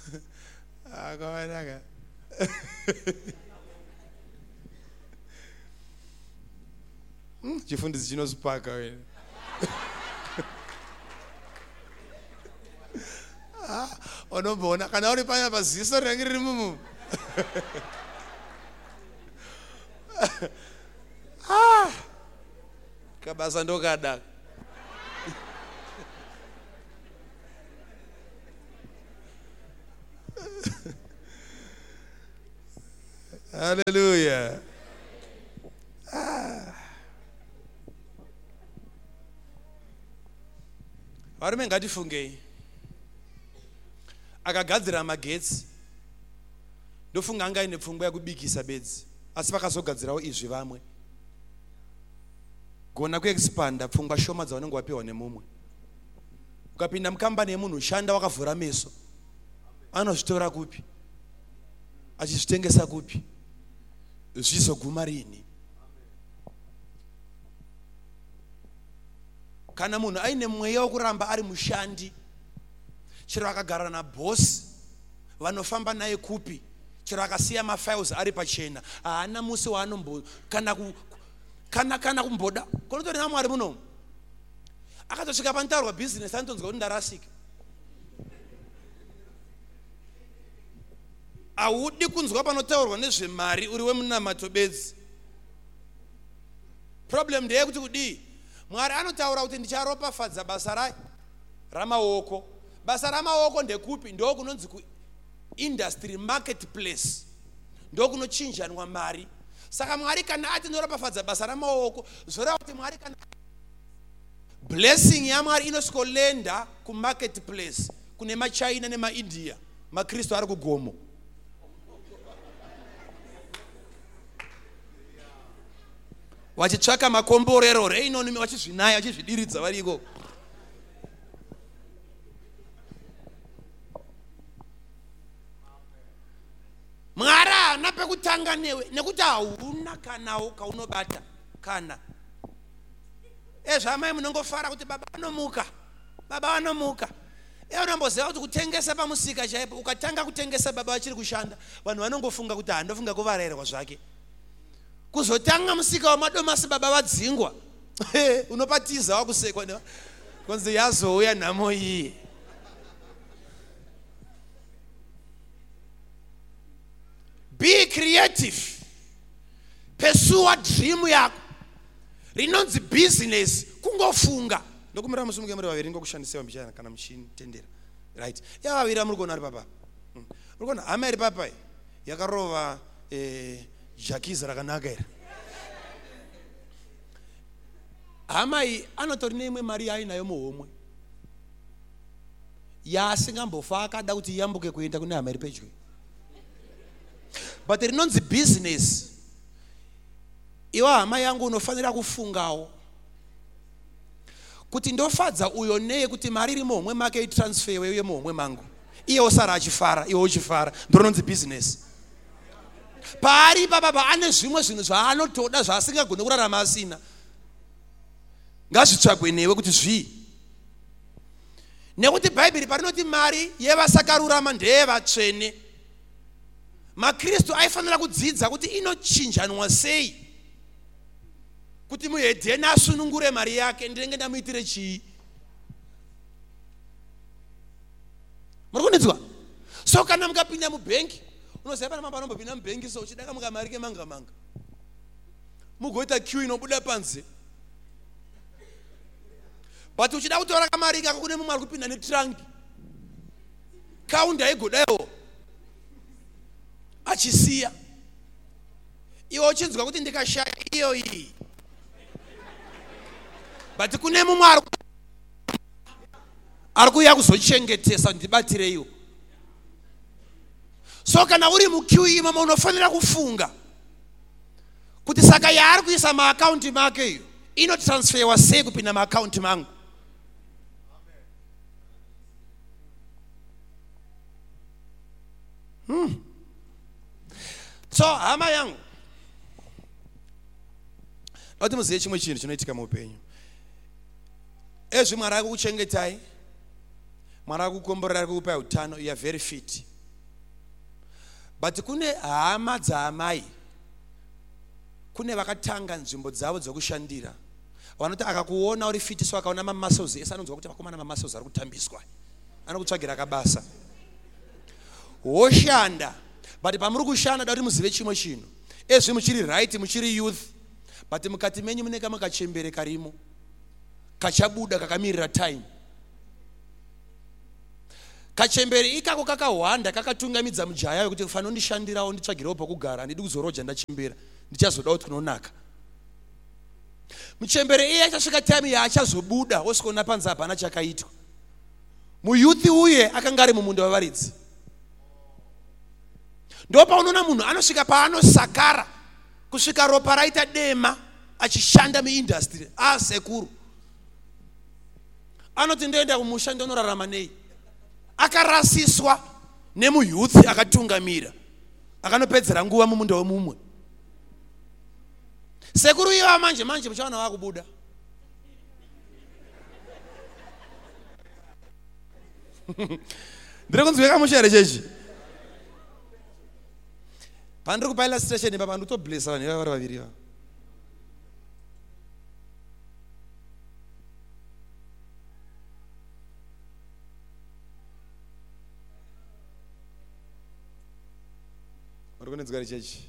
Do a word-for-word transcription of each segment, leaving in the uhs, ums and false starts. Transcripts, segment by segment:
akawanaka chifundisi chinozipaka wena unomboona kana uri panya paziso rangu riri mumu kabasa ndokada haleluya. Varume ngatifungei. Akagadzira magetsi ndofunga anga ine pfungwa yakubikisa bedzi, asi vakazogadzirawo izvi vamwe gona kuexpanda pfungwa shoma dzavanenge wapiwa nemumwe. Ukapinda mukambani yemunhu shanda wakavhura meso, anozvitora kupi, achizvitengesa kupi, zvizoguma rini? Kana munhu aine mweya wokuramba ari mushandi, chero akagara nabhosi vanofamba naye kupi, chero akasiya mafiles ari pachena, haana musi waanombo kana ku kana kana kumboda konotori naMwari muno. Akatosvika panotaurwa business anotonzwa kuti ndarasika. Audi kunzwa panotaurwa nezvemari uri wemunamato bedzi. Problem ndeyekuti kudii, Mwari anotaura kuti ndicharopafadza basa rai ramaoko. Basa ramaoko ndekupi? Ndo kunonzi ku industry marketplace, ndo kunochinjanwa mari. Saka Mwari kana ati ndinoropafadza basa ramaoko, zvoreva kuti Mwari kana blessing yaMwari inoskolenda ku marketplace kune maChina nemaIndia, maKristu ari kugomo. Wachitsvaka makomborero reinoni wachizvinaya wachizvidiridza variko. Mwari haana pekutanga newe nekuti hauna kanawo kaunobata kana. Ezvamai munongofara kuti baba anomuka, baba anomuka. Ewe unomboziva kuti kutengesa pamusika chaipo, ukatanga kutengesa baba vachiri kushanda, vanhu vanongofunga kuti handofunga kuvarayirwa zvake. Kuzotanga musika wamadomasi baba vadzingwa, unopatiza wakusekwa konzi yazouya nhamo iyi. Be creative. Pursue a dream yako. Rinonzi business kungofunga. Ndokumira musumuke muri vaviri ngokushandisewa mbichana kana machine tendera. Right. Ya vaviri muri kuona ari papa. Muri kuona hama iri papa yakarova eh Jacques rakanaka ere. Hama iyi anotori neimwe mari yainayo muhomwe. Yasingambofa akada kuti yambuke kuenda kune hama iri pedyo. But rinonzi business. Iwa hama yangu unofanira kufungawo kuti ndofadza uyo neye kuti mari iri muhomwe make itransfer wewe muhomwe mangu. Iye osara achifara, iwe uchifara. Ndinonzi business. Paari baba ane zvimwe zvinhu zvaanotoda zvaasingagoni kurarama asina. Ngazvitsvagwe newe kuti zvii. Nekuti Bhaibheri parinoti mari yevasakarurama ndeyevatsvene. MaKristu aifanira kudzidza kuti inochinjanwa sei, kuti muhedheni asunungure mari yake ndenge ndamuitire chii. Muri kundinzwa? So kana mukapinda mubhenki, unoziva pana mamba anombopinda mubhenki so uchidaka mukamarike manga manga, mugoita queue inobuda panze. But uchida kutora kamari kako kune mumwe ari kupinda netrangi, kaunda igodayo achisiya. Iwe uchinzwa kuti ndikashaya iyo iyi. But kune mumwe ari ari kuya kuzochengetesa ndibatire iwo. So kana uri muqueue imomo unofanira kufunga kuti saka yaari kuisa maakaunti make iyo inotransferwa sei kupinda maakaunti mangu. Hmm. So hama yangu, noti muzive chimwe chinhu chinoitika muupenyu. Ezvi Mwari akukuchengetai, Mwari akukukomborera, ari kukupai utano, you are very fit. but kune hama dzaamai, kune vakatanga nzvimbo dzavo dzokushandira vanoti akakuona uri fiti so akaona mamuscles ese anonzwa kuti vakomana mamuscles ari kutambiswa, anokutsvagira kabasa. Woshanda, but pamuri kushanda da kuti muzive chimwe chinhu, ezvi muchiri right, muchiri youth, but mukati menyu mune kamwe kachembere karimo kachabuda kakamirira time. Kachembere ikako kakahwanda kakatungamidza mujaya wekuti kufanira kundishandirawo nditsvagirewo pokugara, handidi kuzoroja ndachembera, ndichazodawo kuti kunonaka. Muchembere iye achasvika time yaachazobuda wosikuona panze hapana chakaitwa. Muyuthi uye akanga ari mumunda wavaridzi. Ndo paunoona munhu anosvika paanosakara kusvika ropa raita dema achishanda muindustry, ah sekuru anoti ndoenda kumusha ndonorarama nei, akarasiswa nemuyuthi akatungamira akanopedzera nguva mumunda wemumwe. Sekuru iva manje manje muchaona wakubuda. Ndiri kunzwika mushere chechi. Pandiri kupaila station baba ndotoblessa vanhu vari vaviri va. Uri kunedzwa chechi.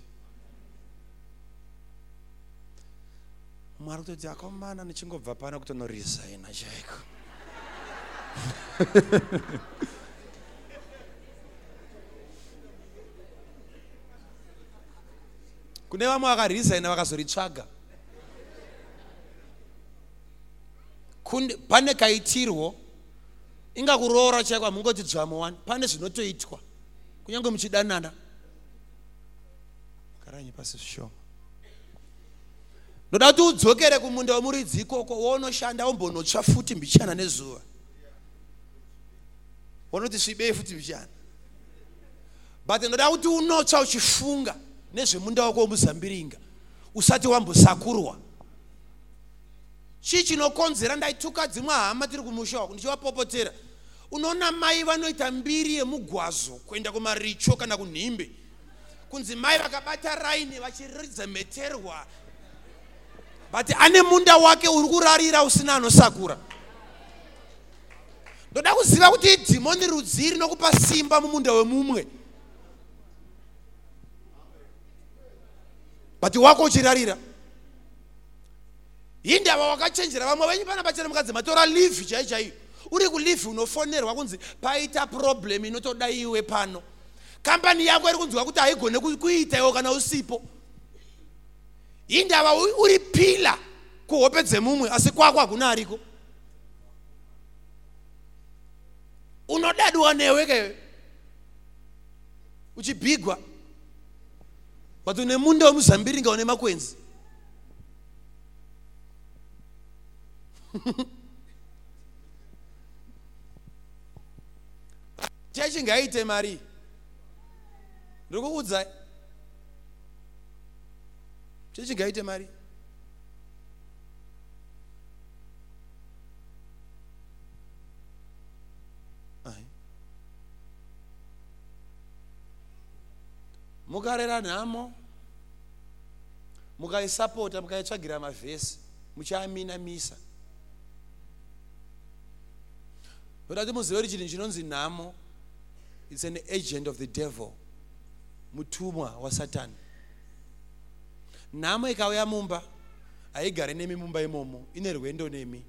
Mwari kutoti akomana nichingobva pana kutonoresigna chaiko. Kune vamwe vakaresigna vakazoritsvaga. Pane kaitirwo ingakuroora chaiko hamungoti dzvamo wani, pane zvinotoitwa kunyange muchidanana. Karanyi pasi zvishoma. Ndoda kuti udzokere kumunda wemuridzi ikoko woonoshanda wombonotsva futi mbichana nezuva. Wonoti svibei futi mbichana. But ndoda kuti unotsva uchifunga nezvemunda wako womuzambiringa usati wambosakurwa. Chii chinokonzera ndaituka dzimwe hama tiri kumusha wako ndichivapopotera. Unoona mai vanoita mbiri yemugwazo kuenda kumaricho kana kunhimbe. Kunzi mai vakabata raini vachiridza meterwa. But ane munda wake uri kurarira usina anosakura. Ndoda kuziva kuti dhimoni rudzi rinokupa simba mumunda wemumwe. But wako uchirarira. Indava wakachenjera vamwe venyu pana pachena mukadzi matora leave chai chai. Uri ku leave unofonerwa kunzi paita problem inotoda iwe pano. Kampani yako iri kunzwa kuti haigone kuita iwo kana usipo. Indava uri pila kuhope dzemumwe asi kwako hakuna ariko. Unodadwa newe ke uchibhigwa. But une munda wemuzambiringa une makwenzi. Chechi ngaite mari. Ndikukuudzai. Chechi ngaite mari. Ai. Mukarera nhamo. Mukaisapota mukaitsvagira mavhesi muchaamina misa. Ndoda kuti muzive kuti chinhu chinonzi nhamo, it's an agent of the devil. Mutumwa wa Satani. Nhamo ikauya mumba haigare nemi mumba imomo, ine rwendo nemi.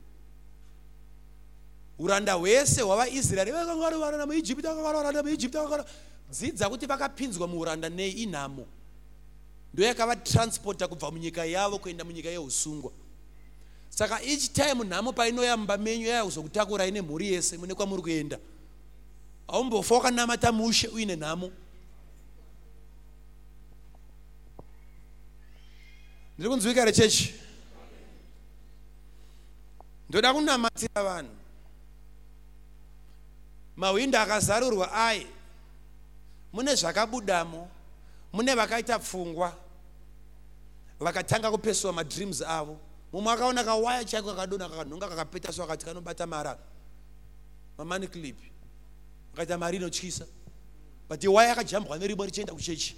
Uranda hwese hwavaIsraeri vakanga vari varanda muIjipita, vakanga vari varanda muIjipita, vakanga dzidza kuti vakapinzwa muuranda nei inhamo. Ndo yakavatransporta kubva munyika yavo kuenda munyika yeusungwa. Saka each time nhamo painoya mumba menyu yakuzokutakura ine mhuri yese mune kwamuri kuenda. Haumbofa wakanamata mushe uine nhamo. Ndiri kunzwika here chechi. Ndoda kunamatira vanhu. Mahwindo akazarurwa ai. Mune zvakabudamo. Mune vakaita pfungwa. Vakatanga kupeswa madreams avo. Mumwe akaona kawaya chaiko kakadona kakanhonga kakapeta so akati kanobata mara. Mamani clip. Akaita mari inotyisa. but why akajambwa nerimwe richienda kuchechi.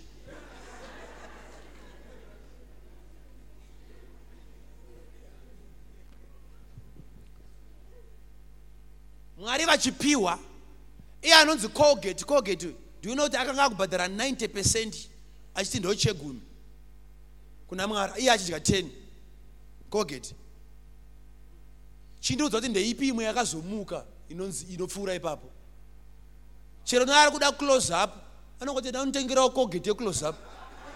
Mwari vachipiwa iye anonzi Colgate. Colgate, do you know kuti akanga akubhadhara ninety percent achiti ndochegumi kuna Mwari, iye achidya ten. Colgate chindiudza kuti ndeipi imwe yakazomuka inonzi inopfuura ipapo. Chero naari kuda close up anongoti ndanotengerawo Colgate ye close up.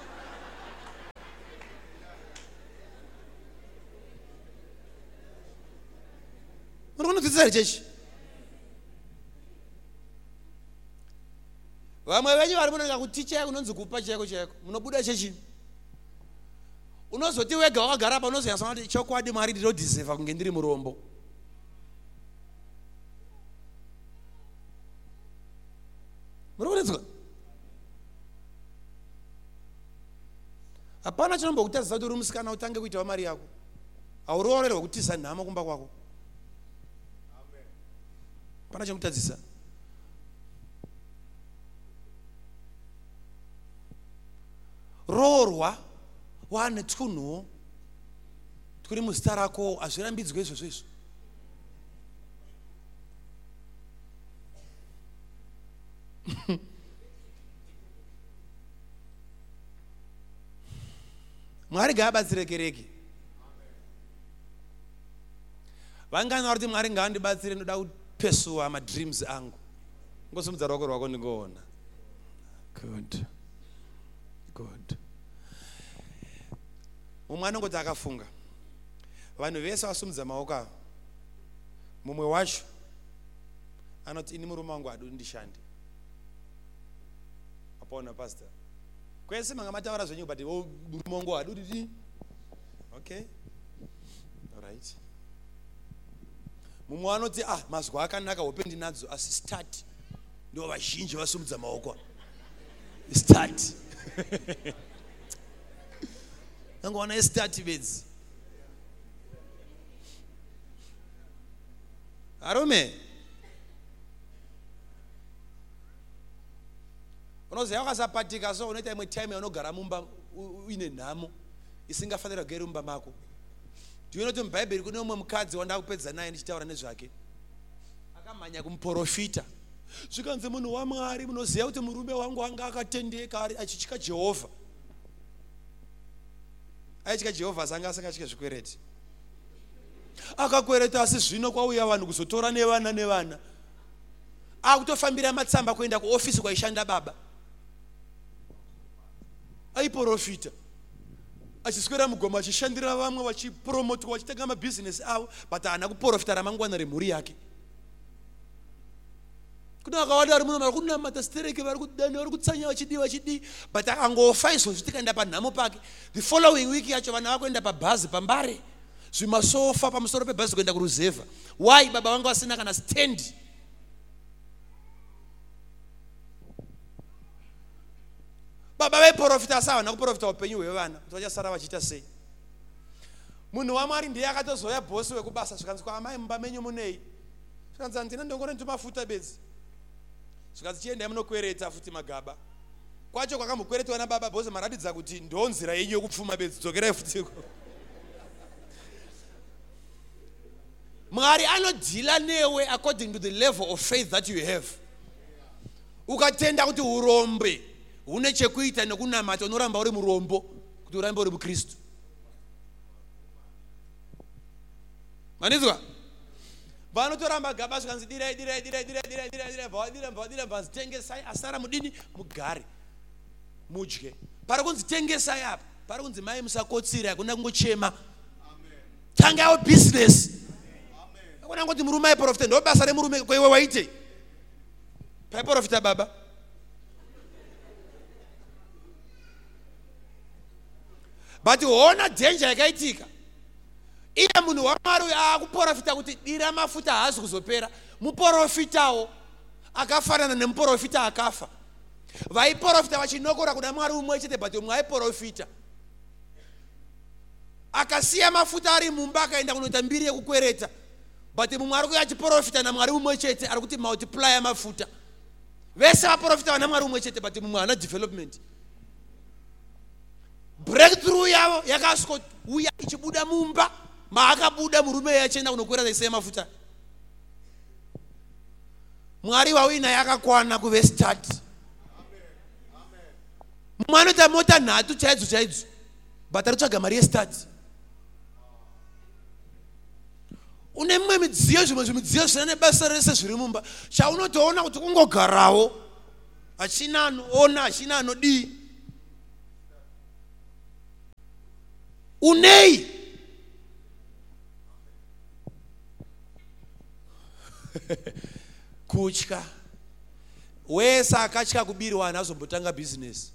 Muri kunodzidzisa chechi. Vamwe venyu vari munoda kuti cheko unonzi kupa cheko cheko munobuda chechini. Unozoti wega wakagara pa unozoyasana kuti chokwadi Mwari ndinodeserva kunge ndiri murombo. Muri kunzwa? Hapana chinombokutadzisa kuti uri musikana utange kuitawo mari yako. Haurorerwa kutiza nhamo kumba kwako. Hapana chinokutadzisa. Roorwa wane tunhu turi muzita rako hazvirambidzwe izvozvo izvo. Mwari ngaabatsire kereke. Vangana kuti Mwari ngaandibatsire ndoda kupesuwa madreams angu. Ngosumudza ruoko rwako ndingoona. Good. Good. Mumwe anongoti akafunga. Vanhu vese vasumudza maoko avo. Mumwe wacho anoti ini murume wangu hadu ndishande. Apona pastor. Kwese manga mataura zvenyu but murume wangu hadu ndidi. Okay. All right. Mumwe anoti ah mazwa akanaka hope ndinadzo asi start. Ndo vazhinji vasumudza maoko. Start. Nango wana start bedzi. Arume. Unoziva wakasapatika so unoita imwe time yaunogara mumba uine nhamo isingafanira kugara mumba mako. Do you know kuti muBhaibheri kune umwe mukadzi wanda kupedza naye ndichitaura nezvake. Akamhanya kumuprofita. Zvikanzi munhu waMwari munoziva kuti murume wangu anga akatendeka achitya Jehovha. Aityika Jehovha sanga asingachike zvikwereti. Akakwereta asi zvino kwauya vanhu kuzotora nevana nevana. Akutofambira matsamba kuenda kuofisi kwaishanda baba. Aiprofita. Achiswera mugoma achishandira vamwe vachipromotwa vachitenga mabusiness avo but haana kuprofita ramangwana remhuri yake. Kuna akawanda ari muno vari kunamata stereke vari kudana vari kutsanya vachidi vachidi but akangofa izvozvi tikaenda panhamo pake. The following week yacho vana vakuenda pabhazi pambare zvimasofa pamusoro pebhazi kuenda kuruzevha. Why baba vanga vasina kana stand? Baba vaiprofita sawa nakuprofita upenyu hwevana kuti vachasara vachiita sei. Munhu waMwari ndiye akatozoya bhosi wekubasa zvikanzi kwaamai mumba menyu munei. Zvikanzi ndina ndongore ndomafuta bedzi. Zvikanzi chiendai munokwereta futi magaba. Kwacho kwakamukweretwa nababa bhosi maratidza kuti ndonzira yenyu yokupfuma bedzi dzokerai futi. Mwari anodhila newe according to the level of faith that you have. Ukatenda kuti urombe une chekuita nekunamata unoramba uri murombo kuti urambe uri muKristu. Manizwa? Vanotoramba gaba zvikanzi dirai dirai dirai dirai dirai dirai dirai vadira vadira vazitengesai asara mudini mugare mudye. Pari kunzi tengesai apa. Pari kunzi mai musakotsira kuna kungochema. Amen. Tanga your business. Amen. Akuna ngoti murume aiprofita ndo basa remurume kwewe waite. Paiprofita baba. But ona danger yakaitika. Iye munhu waMwari akuprofita kuti dira mafuta haazi kuzopera. Muprofitawo akafanana nemuprofita akafa. Vaiprofita vachinokora kuna Mwari umwe chete but umwe aiprofita. Akasiya mafuta ari mumba akaenda kunoita mbiri yekukwereta. But mumwe ari kuya achiprofita naMwari umwe chete ari kuti multiply mafuta. vese vaprofita vana mwari umwe chete, but mumwe hana development. Breakthrough yavo yakasvika ichibuda mumba maakabuda murume yachienda kunokwira zaisei mafuta. Mwari wawina yakakwana kuve start. Mumwe anoita mota nhatu chaidzo chaidzo, but aritsvaga mari yestart. Une mumwe midziyo, zvimwe zvimidziyo zvina nebasa rese zviri mumba, chaunotoona kuti kungogarawo, hachina anoona, hachina anodii. Unei kutya. Wese akatya kubirwa haazombotanga business.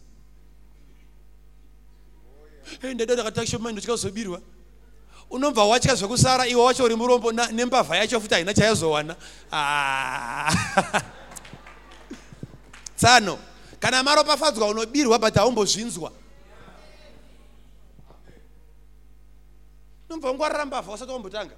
Ndeda ndakataka shoma ndotya kuzobirwa. Unomva watya zvekusara iwe wacho uri murombo nembavha yacho futi haina chayazowana. Tsano kana maropafadzwa unobirwa but haumbozvinzwa. Unomva ngwarira mbavha usati wambotanga.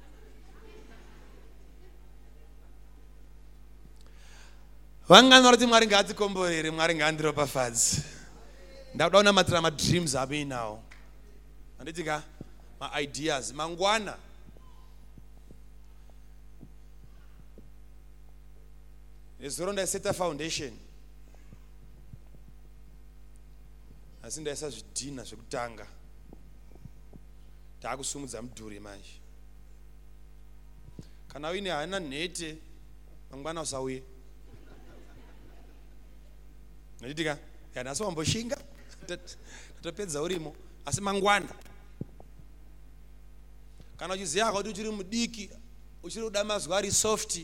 Vangana kuti Mwari ngaatikomborere, Mwari ngaandiropafadze. Ndakuda kunamatira ma dreams abe nawo. Anditika ma ideas mangwana. Nezuro ndaiseta foundation. Asi ndaisa zvidhina zvekutanga. Taakusumudza mudhuri manje. Kana uine hana nhete mangwana usauye. Nditika yana so wamboshinga tatopedza urimo asi mangwana. Kana uchiziva kuti uchiri mudiki uchiri kuda mazuva ari soft,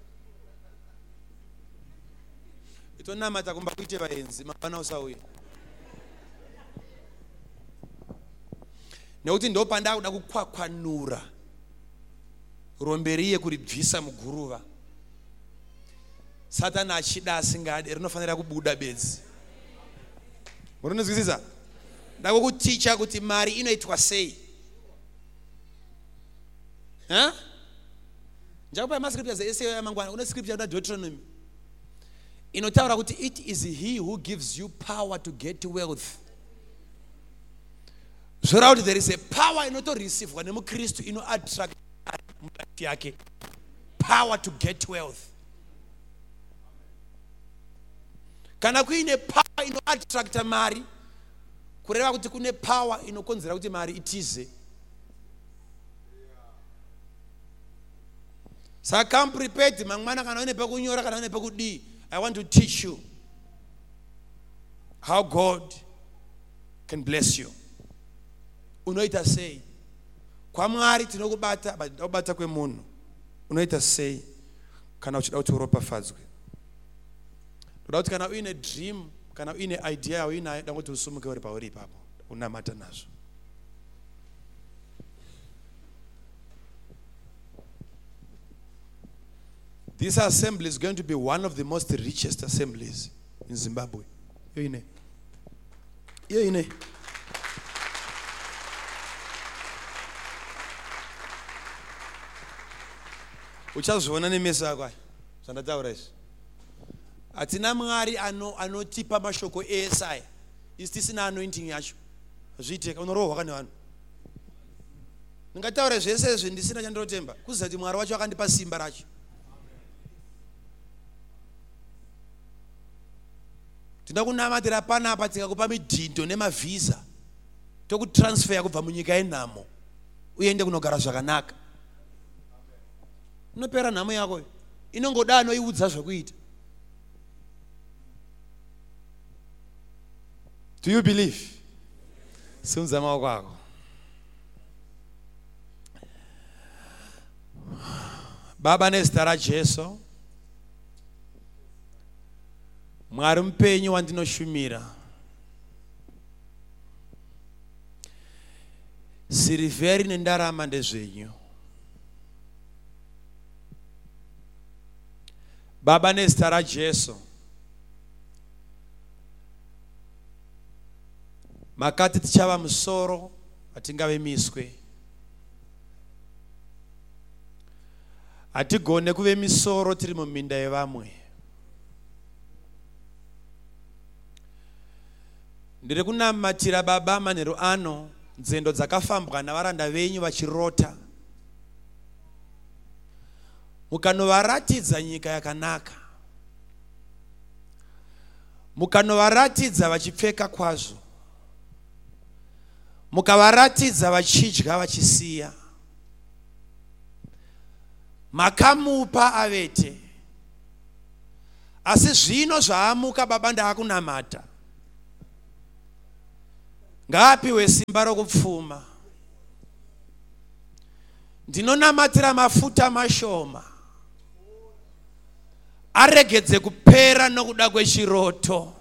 itonamata kumba kuite vaenzi mangwana usauye. Nekuti ndo pandakuda kukwakwanura romberiye kuribvisa muguruva. Satani achida asingade rinofanira kubuda bedzi. Murinozwisisa? Ndakukuticha kuti mari inoitwa sei. Ha? Njakupa mascriptures ese yamangwana. Una scripture ya Deuteronomy inotaura kuti it is he who gives you power to get wealth. Zora kuti there is a power inoto receive kwa nemu Kristu ino attract mukati yake. Power to get wealth. Kana kuine power ino attracta mari, kureva kuti kune power inokonzera kuti mari itize. Saka come prepared mangwana kana une pekunyora kana une pekudi. I want to teach you how God can bless you. Unoita sei? Kwa Mwari tinokubata, but ndakubata kwemunhu. Unoita sei kana uchida kuti uropafadzwe. Ndoda kana uine dream, kana uine idea, uine ndangoti usumuke uri pauri ipapo, unamata nazvo. This assembly is going to be one of the most richest assemblies in Zimbabwe. Iyo ine. Iyo ine. Uchazviona nemeso ako zvandataura izvi. Atina Mwari ano anotipa mashoko eSaya. Isi tisina anointing yacho. Zviiteka unorohwa kana vanhu. Ndingataura zvese izvi ndisina chandinotemba. Kuziva kuti Mwari wacho akandipa simba racho. Tinakunamatira panapa tikakupa midhindo nemavhisa tokutransfer kubva munyika yenhamo uende kunogara zvakanaka. Unopera nhamo yako inongoda anoiudza zvokuita. Do you believe? Simudza maoko ako. Baba nezita raJesu, Mwari mupenyu wandinoshumira, sirivheri nendarama ndezvenyu. Baba nezita raJesu, makati tichava musoro atingave miswe. Hatigone kuve misoro tiri muminda yevamwe. ndiri kunamatira baba manheru ano nzendo dzakafambwa navaranda venyu vachirota, mukanovaratidza nyika yakanaka, mukanovaratidza vachipfeka kwazvo, mukavaratidza vachidya vachisiya, makamupa avete. Asi zvino zvaamuka baba ndaakunamata, ngaapiwe simba rokupfuma. Ndinonamatira mafuta mashoma aregedze kupera nokuda kwechiroto.